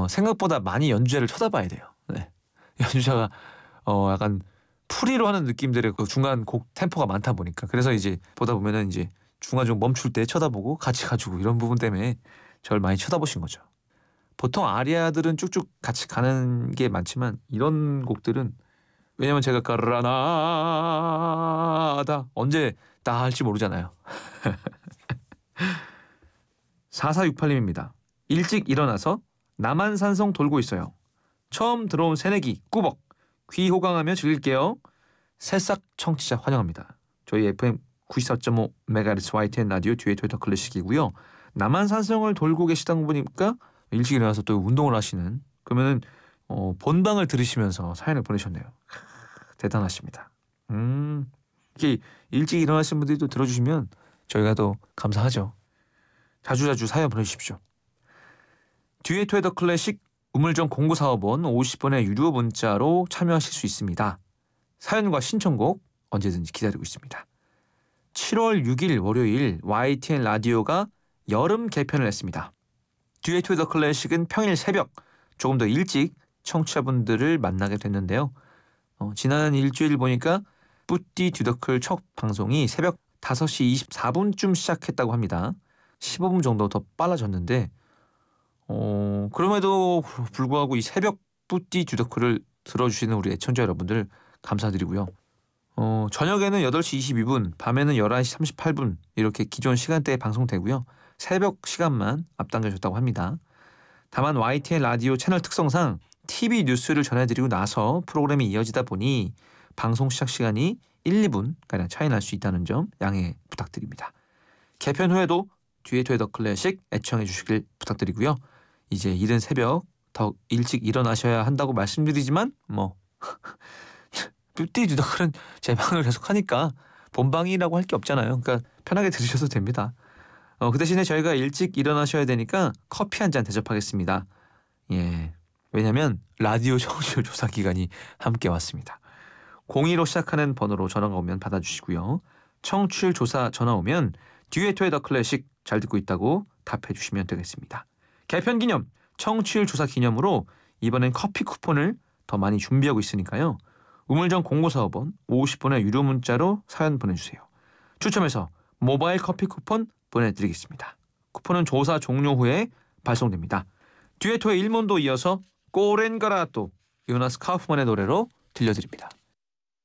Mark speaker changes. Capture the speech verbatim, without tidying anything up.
Speaker 1: 어, 생각보다 많이 연주자를 쳐다봐야 돼요. 네. 연주자가 어, 약간 풀이로 하는 느낌들의 그 중간 곡 템포가 많다 보니까 그래서 이제 보다 보면은 이제 중간중간 멈출 때 쳐다보고 같이 가지고 이런 부분 때문에 저를 많이 쳐다보신 거죠. 보통 아리아들은 쭉쭉 같이 가는 게 많지만 이런 곡들은 왜냐면 제가 까라나다 언제 다 할지 모르잖아요. 사사육팔님입니다. 일찍 일어나서 남한산성 돌고 있어요. 처음 들어온 새내기 꾸벅 귀 호강하며 즐길게요. 새싹 청취자 환영합니다. 저희 에프엠 구십사 점 오 메가헤르츠 와이티엔 라디오 듀엣 더 클래식이고요. 남한산성을 돌고 계시다 보니까 일찍 일어나서 또 운동을 하시는 그러면은 어, 본방을 들으시면서 사연을 보내셨네요. 크, 대단하십니다. 음, 이렇게 일찍 일어나신 분들이 또 들어주시면 저희가 또 감사하죠. 자주자주 사연 보내주십시오. 듀엣 더 클래식 우물정 공구사업원 오십 번의 유료 문자로 참여하실 수 있습니다. 사연과 신청곡 언제든지 기다리고 있습니다. 칠월 육일 월요일 와이티엔 라디오가 여름 개편을 했습니다. 듀엣 더 클래식은 평일 새벽 조금 더 일찍 청취자분들을 만나게 됐는데요. 어, 지난 일주일 보니까 뿌띠 듀더클 첫 방송이 새벽 다섯 시 이십사 분쯤 시작했다고 합니다. 십오 분 정도 더 빨라졌는데 어, 그럼에도 불구하고 이 새벽 뿌띠 듀더클을 들어주시는 우리 애청자 여러분들 감사드리고요. 어, 저녁에는 여덟 시 이십이 분, 밤에는 열한 시 삼십팔 분 이렇게 기존 시간대에 방송되고요. 새벽 시간만 앞당겨졌다고 합니다. 다만 와이티엔 라디오 채널 특성상 티비 뉴스를 전해드리고 나서 프로그램이 이어지다 보니 방송 시작 시간이 일, 이 분가량 차이 날 수 있다는 점 양해 부탁드립니다. 개편 후에도 듀엣 더 클래식 애청해 주시길 부탁드리고요. 이제 이른 새벽 더 일찍 일어나셔야 한다고 말씀드리지만 뭐 뿌띠 듀더클은 제 방을 계속 하니까 본방이라고 할 게 없잖아요. 그러니까 편하게 들으셔도 됩니다. 어, 그 대신에 저희가 일찍 일어나셔야 되니까 커피 한 잔 대접하겠습니다. 예, 왜냐면 라디오 청취율 조사 기간이 함께 왔습니다. 공이로 시작하는 번호로 전화가 오면 받아주시고요. 청취율 조사 전화 오면 듀엣 더 클래식 잘 듣고 있다고 답해 주시면 되겠습니다. 개편 기념, 청취율 조사 기념으로 이번엔 커피 쿠폰을 더 많이 준비하고 있으니까요. 우물정 공구사업원 오십 번의 유료 문자로 사연 보내주세요. 추첨해서 모바일 커피 쿠폰 보내드리겠습니다. 쿠폰은 조사 종료 후에 발송됩니다. 듀엣의 일몬도 이어서 꼬렌가라또 요나스 카우프만의 노래로 들려드립니다.